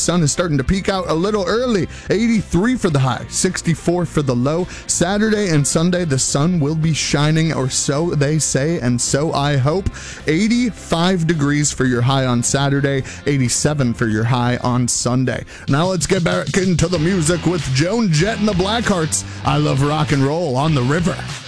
sun is starting to peek out a little early. 83 for the high, 64 for the low. Saturday and Sunday, the sun will be shining, or so they say, and so I hope. 85 degrees for your high on Saturday, 87 for your high on Sunday. Now let's get back into the music with Joan Jett and the Blackhearts. I love rock and roll on the river.